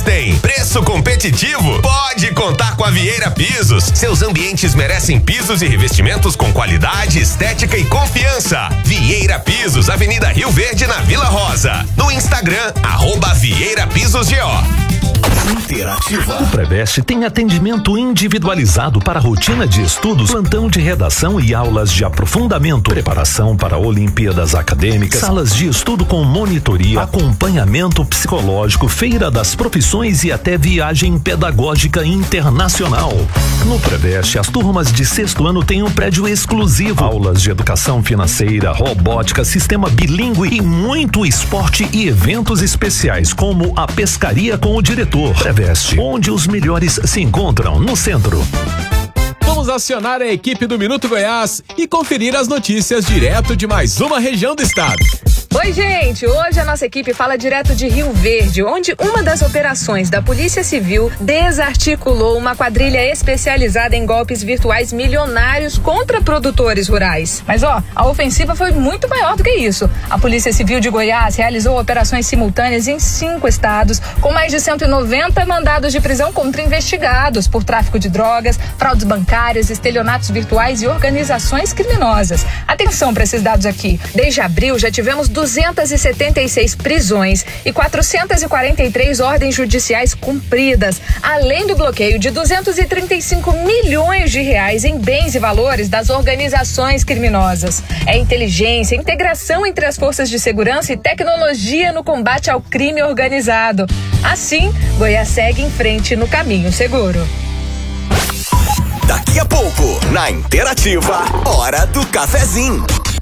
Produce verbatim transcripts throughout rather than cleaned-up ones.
tem preço competitivo? Pode contar com a Vieira Pisos. Seus ambientes merecem pisos e revestimentos com qualidade, estética e confiança. Vieira Pisos, Avenida Rio Verde, na Vila Rosa. No Instagram, arroba Vieira Pisos G O. Interativa. O Preveste tem atendimento individualizado para rotina de estudos, plantão de redação e aulas de aprofundamento, preparação para Olimpíadas acadêmicas, salas de estudo com monitoria, acompanhamento psicológico, feira das profissões e até viagem pedagógica internacional. No Preveste, as turmas de sexto ano têm um prédio exclusivo, aulas de educação financeira, robótica, sistema bilíngue e muito esporte e eventos especiais, como a pescaria com o diretor. Preveste, onde os melhores se encontram, no centro. Vamos acionar a equipe do Minuto Goiás e conferir as notícias direto de mais uma região do estado. Oi, gente! Hoje a nossa equipe fala direto de Rio Verde, onde uma das operações da Polícia Civil desarticulou uma quadrilha especializada em golpes virtuais milionários contra produtores rurais. Mas, ó, a ofensiva foi muito maior do que isso. A Polícia Civil de Goiás realizou operações simultâneas em cinco estados, com mais de cento e noventa mandados de prisão contra investigados por tráfico de drogas, fraudes bancárias, estelionatos virtuais e organizações criminosas. Atenção para esses dados aqui. Desde abril já tivemos duzentas e setenta e seis prisões e quatrocentas e quarenta e três ordens judiciais cumpridas, além do bloqueio de duzentos e trinta e cinco milhões de reais em bens e valores das organizações criminosas. É inteligência, integração entre as forças de segurança e tecnologia no combate ao crime organizado. Assim, Goiás segue em frente no caminho seguro. Daqui a pouco, na Interativa, hora do cafezinho.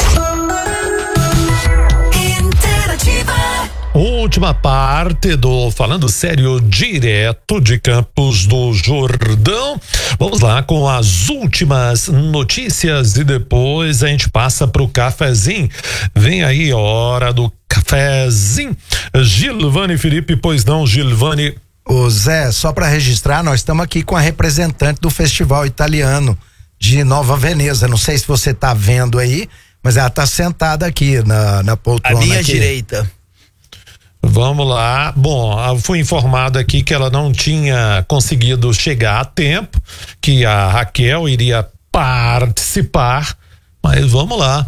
Última parte do Falando Sério, direto de Campos do Jordão. Vamos lá com as últimas notícias e depois a gente passa pro cafezinho. Vem aí, hora do cafezinho. Gilvane Felipe, pois não, Gilvane? Ô Zé, só para registrar, nós estamos aqui com a representante do Festival Italiano de Nova Veneza. Não sei se você tá vendo aí, mas ela tá sentada aqui na, na poltrona. À minha aqui. direita. Vamos lá. Bom, fui informado aqui que ela não tinha conseguido chegar a tempo, que a Raquel iria participar, mas vamos lá.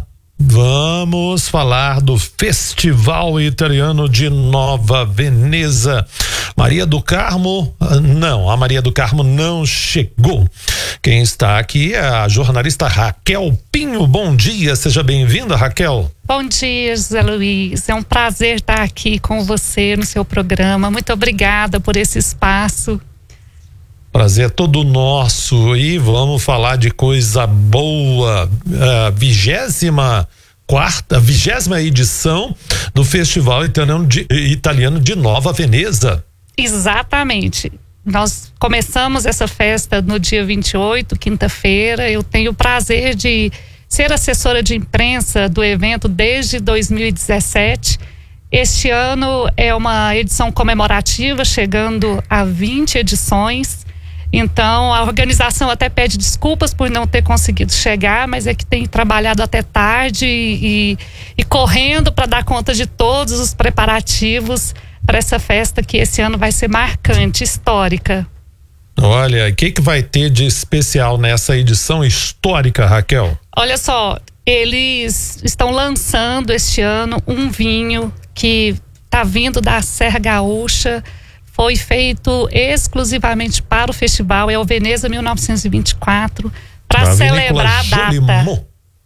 Vamos falar do Festival Italiano de Nova Veneza. Maria do Carmo, não, a Maria do Carmo não chegou. Quem está aqui é a jornalista Raquel Pinho. Bom dia, seja bem-vinda, Raquel. Bom dia, José Luiz. É um prazer estar aqui com você no seu programa. Muito obrigada por esse espaço. Prazer é todo nosso e vamos falar de coisa boa. A vigésima quarta, vigésima edição do Festival Italiano de, Italiano de Nova Veneza. Exatamente. Nós começamos essa festa no dia vinte e oito, quinta-feira. Eu tenho o prazer de ser assessora de imprensa do evento desde dois mil e dezessete. Este ano é uma edição comemorativa, chegando a vinte edições. Então, a organização até pede desculpas por não ter conseguido chegar, mas é que tem trabalhado até tarde e, e correndo para dar conta de todos os preparativos para essa festa que esse ano vai ser marcante, histórica. Olha, o que que vai ter de especial nessa edição histórica, Raquel? Olha só, eles estão lançando este ano um vinho que está vindo da Serra Gaúcha. Foi feito exclusivamente para o festival, é o Veneza mil novecentos e vinte e quatro, para celebrar a data.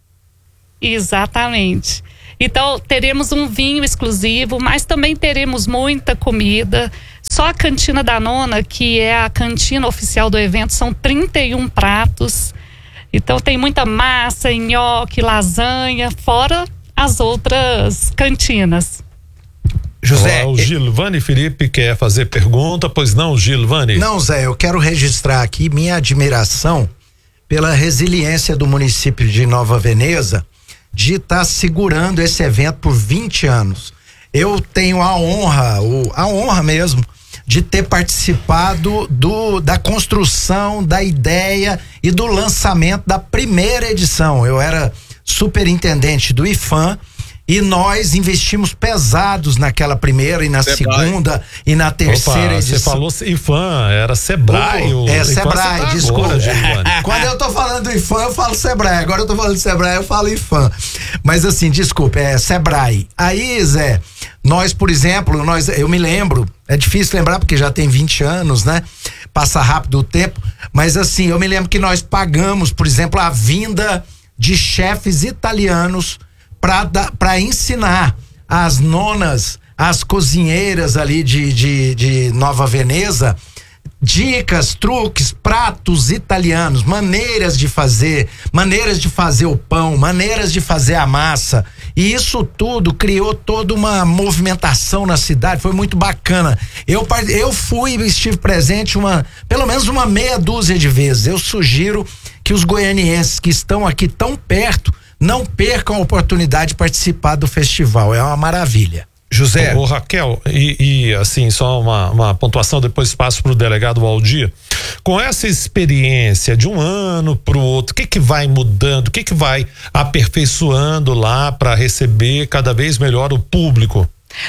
Exatamente. Então, teremos um vinho exclusivo, mas também teremos muita comida. Só a Cantina da Nona, que é a cantina oficial do evento, são trinta e um pratos. Então, tem muita massa, nhoque, lasanha, fora as outras cantinas. José, o Gilvane Felipe quer fazer pergunta, pois não, Gilvane? Não, Zé, eu quero registrar aqui minha admiração pela resiliência do município de Nova Veneza de estar tá segurando esse evento por vinte anos. Eu tenho a honra, a honra mesmo, de ter participado do, da construção, da ideia e do lançamento da primeira edição. Eu era superintendente do I F A M E nós investimos pesados naquela primeira e na Sebrae. segunda e na terceira Opa, edição. Você falou IFAM, era Sebrae. Oh, é, Sebrae, tá desculpa. Agora, Quando eu tô falando do IFAM, eu falo Sebrae. Agora eu tô falando de Sebrae, eu falo IFAM. Mas assim, desculpa, é Sebrae. Aí, Zé, nós, por exemplo, nós, eu me lembro, é difícil lembrar porque já tem vinte anos, né? Passa rápido o tempo. Mas assim, eu me lembro que nós pagamos, por exemplo, a vinda de chefes italianos para ensinar as nonas, as cozinheiras ali de, de, de Nova Veneza, dicas, truques, pratos italianos, maneiras de fazer, maneiras de fazer o pão, maneiras de fazer a massa. E isso tudo criou toda uma movimentação na cidade, foi muito bacana. Eu, eu fui e estive presente uma, pelo menos uma meia dúzia de vezes. Eu sugiro que os goianienses que estão aqui tão perto não percam a oportunidade de participar do festival, é uma maravilha. José. Ô, Raquel, e, e assim, só uma, uma pontuação, depois passo para o delegado Valdir. Com essa experiência de um ano para o outro, o que que vai mudando, o que que vai aperfeiçoando lá para receber cada vez melhor o público?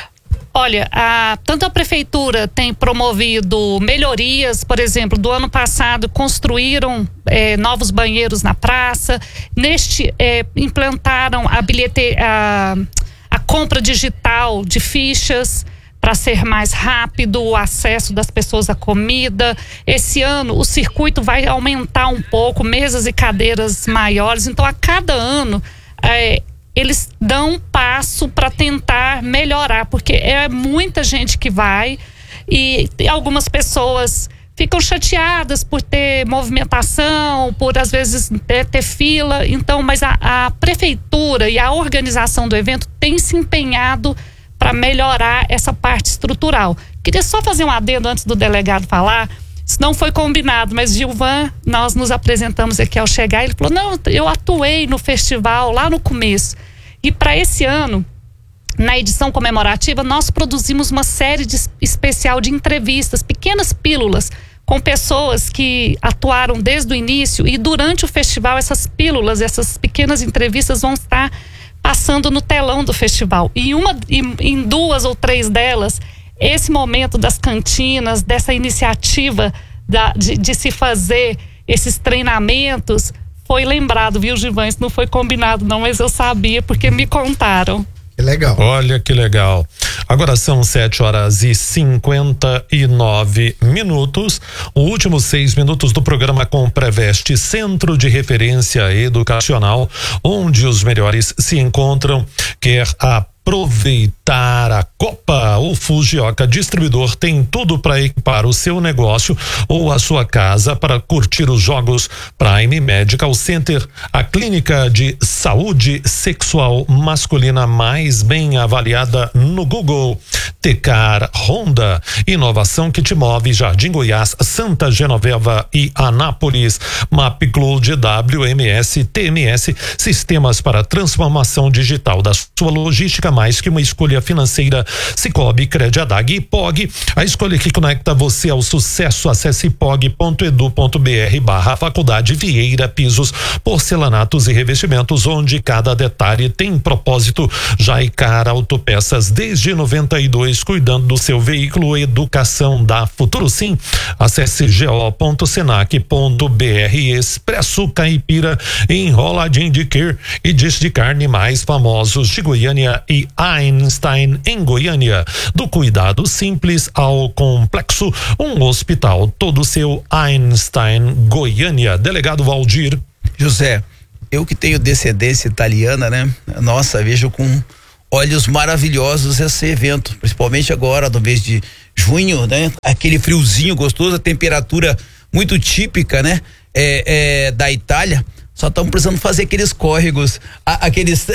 Olha, a, tanto a prefeitura tem promovido melhorias, por exemplo, do ano passado construíram é, novos banheiros na praça, neste é, implantaram a bilhete, a, a compra digital de fichas para ser mais rápido o acesso das pessoas à comida. Esse ano o circuito vai aumentar um pouco, mesas e cadeiras maiores, então a cada ano é, eles dão um passo para tentar melhorar, porque é muita gente que vai e, e algumas pessoas ficam chateadas por ter movimentação, por às vezes ter, ter fila, então, mas a, a prefeitura e a organização do evento tem se empenhado para melhorar essa parte estrutural. Queria só fazer um adendo antes do delegado falar. Isso não foi combinado, mas Gilvan, nós nos apresentamos aqui ao chegar, ele falou, não, eu atuei no festival lá no começo. E para esse ano, na edição comemorativa, nós produzimos uma série de, especial de entrevistas, pequenas pílulas, com pessoas que atuaram desde o início, e durante o festival essas pílulas, essas pequenas entrevistas vão estar passando no telão do festival. E uma, em, em duas ou três delas, esse momento das cantinas, dessa iniciativa da, de, de se fazer esses treinamentos, foi lembrado, viu, Gilvan? Isso não foi combinado não, mas eu sabia porque me contaram. Que legal. Olha que legal. Agora são sete horas e cinquenta e nove minutos. Os últimos seis minutos do programa com Preveste, Centro de Referência Educacional, onde os melhores se encontram. Quer a aproveitar a Copa? O Fujioka Distribuidor tem tudo para equipar o seu negócio ou a sua casa para curtir os jogos Prime Medical Center, a clínica de saúde sexual masculina mais bem avaliada no Google. Tecar Honda, inovação que te move. Jardim Goiás, Santa Genoveva e Anápolis. MapCloud, W M S, T M S, sistemas para transformação digital da sua logística, mais que uma escolha financeira. Cicobi, Crediadag e Pog, a escolha que conecta você ao sucesso. Acesse pog ponto edu ponto br barra Faculdade Vieira Pisos, porcelanatos e revestimentos, onde cada detalhe tem propósito. Jaicar Autopeças, desde noventa e dois, cuidando do seu veículo. Educação da Futuro Sim. Acesse go ponto senac ponto br. Expresso Caipira, enroladinho de quer e diz de carne mais famosos de Goiânia e Einstein em Goiânia. Do cuidado simples ao complexo, um hospital todo seu. Einstein Goiânia. Delegado Valdir. José, eu que tenho descendência italiana, né? Nossa, vejo com olhos maravilhosos esse evento, principalmente agora no mês de junho, né? Aquele friozinho gostoso, a temperatura muito típica, né? É, é, da Itália. Só estamos precisando fazer aqueles córregos, a, aqueles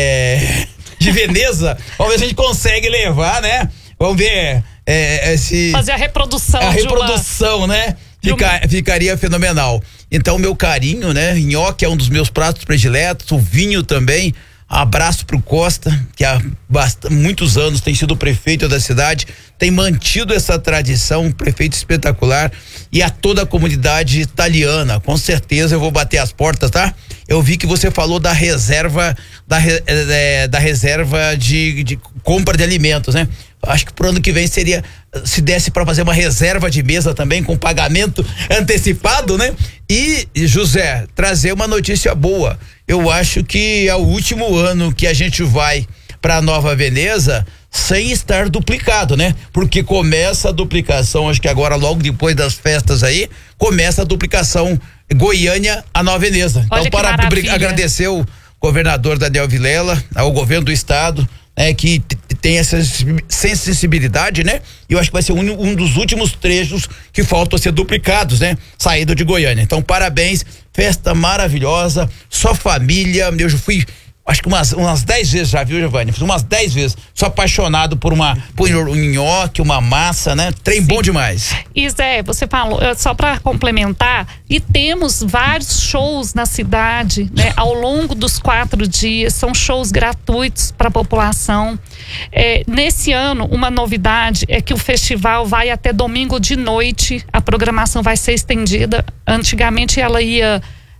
é, de Veneza. Vamos ver se a gente consegue levar, né? Vamos ver é, se fazer a reprodução. A reprodução, uma... né? Fica, uma... Ficaria fenomenal. Então, meu carinho, né? Nhoque é um dos meus pratos prediletos, o vinho também. Abraço pro Costa, que há bastante, muitos anos tem sido o prefeito da cidade, tem mantido essa tradição, um prefeito espetacular, e a toda a comunidade italiana. Com certeza eu vou bater as portas, tá? eu vi que você falou da reserva, da, é, da reserva de, de compra de alimentos, né? Acho que pro ano que vem seria, se desse para fazer uma reserva de mesa também com pagamento antecipado, né? E, José, trazer uma notícia boa. Eu acho que é o último ano que a gente vai para Nova Veneza sem estar duplicado, né? Porque começa a duplicação, acho que agora logo depois das festas aí, começa a duplicação Goiânia a Nova Veneza. Olha então, para agradecer o governador Daniel Vilela, ao governo do estado, né, que tem essa sensibilidade, né? E eu acho que vai ser um, um dos últimos trechos que faltam ser duplicados, né? Saída de Goiânia. Então, parabéns, festa maravilhosa, só família. Eu já fui, acho que umas umas dez vezes já, viu, Giovanni? Fiz umas dez vezes. Sou apaixonado por uma por um nhoque, uma massa, né? Trem Sim. bom demais. E Zé, você falou, só para complementar, e temos vários shows na cidade, né? Ao longo dos quatro dias, são shows gratuitos para a população. É, nesse ano, uma novidade é que o festival vai até domingo de noite, a programação vai ser estendida. Antigamente ela ia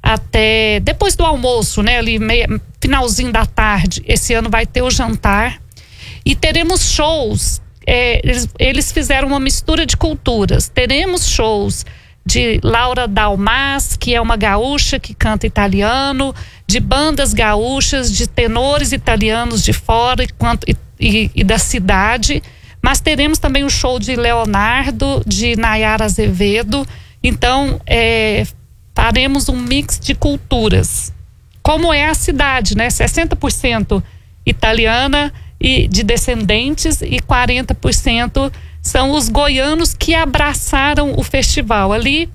até depois do almoço, né? Ali meia, finalzinho da tarde. Esse ano vai ter o jantar e teremos shows. É, eles, eles fizeram uma mistura de culturas. Teremos shows de Laura Dalmas, que é uma gaúcha que canta italiano, de bandas gaúchas, de tenores italianos de fora e, quanto, e, e, e da cidade. Mas teremos também o show de Leonardo, de Nayara Azevedo. Então, é, faremos um mix de culturas, como é a cidade, né? sessenta por cento italiana e de descendentes e quarenta por cento são os goianos que abraçaram o festival. Ali,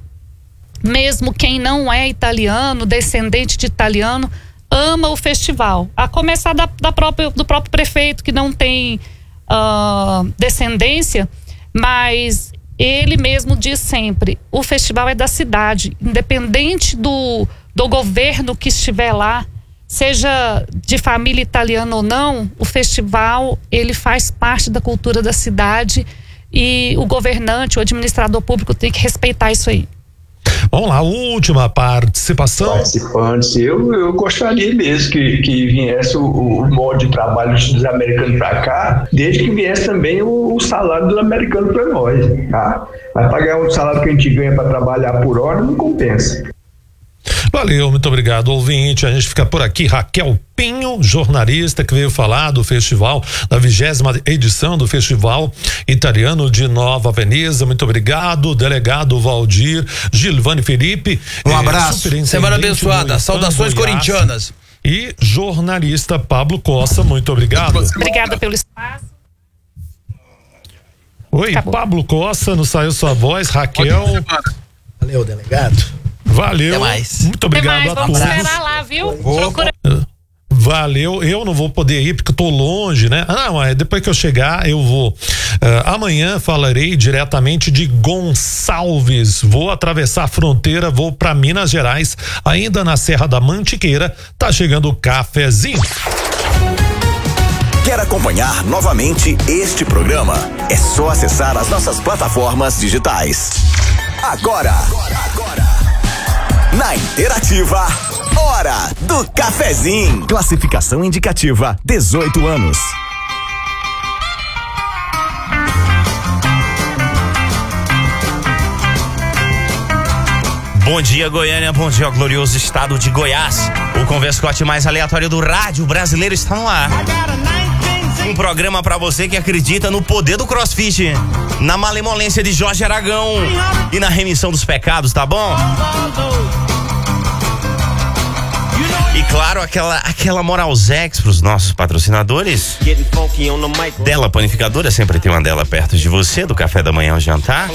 mesmo quem não é italiano, descendente de italiano, ama o festival. A começar da, da própria, do próprio prefeito, que não tem uh, descendência, mas ele mesmo diz sempre, o festival é da cidade, independente do, do governo que estiver lá, seja de família italiana ou não, o festival, ele faz parte da cultura da cidade e o governante, o administrador público tem que respeitar isso aí. Vamos lá, última participação. Participantes, eu, eu gostaria mesmo que, que viesse o, o modo de trabalho dos americanos para cá, desde que viesse também o, o salário dos americanos para nós, tá? Mas pagar um salário que a gente ganha para trabalhar por hora não compensa. Valeu, muito obrigado, ouvinte. A gente fica por aqui. Raquel Pinho, jornalista que veio falar do festival, da vigésima edição do Festival Italiano de Nova Veneza. Muito obrigado, delegado Valdir, Gilvani Felipe. Um abraço, semana abençoada, saudações corintianas. E jornalista Pablo Costa, muito obrigado. Obrigada pelo espaço. Oi, Acabou. Pablo Costa, não saiu sua voz, Raquel. Valeu, delegado. Valeu. Até mais. Muito obrigado Até mais. a Vamos todos. esperar lá, viu? Procura. Valeu, eu não vou poder ir porque eu tô longe, né? Ah, não, é depois que eu chegar eu vou. Uh, amanhã falarei diretamente de Gonçalves. Vou atravessar a fronteira, vou para Minas Gerais, ainda na Serra da Mantiqueira. Tá chegando o cafezinho. Quer acompanhar novamente este programa? É só acessar as nossas plataformas digitais. Agora, agora, na Interativa, hora do cafezinho. Classificação indicativa dezoito anos. Bom dia, Goiânia, bom dia, glorioso estado de Goiás. O converscote mais aleatório do rádio brasileiro está no ar. Um programa pra você que acredita no poder do CrossFit, na malemolência de Jorge Aragão e na remissão dos pecados, tá bom? E claro, aquela, aquela moralzex pros nossos patrocinadores. Dela Panificadora, sempre tem uma dela perto de você, do café da manhã ao jantar.